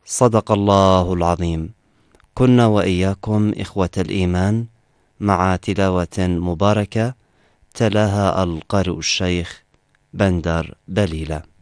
صدق الله العظيم. كنا وإياكم إخوة الإيمان مع تلاوة مباركة تلاها القارئ الشيخ بندر بليلة.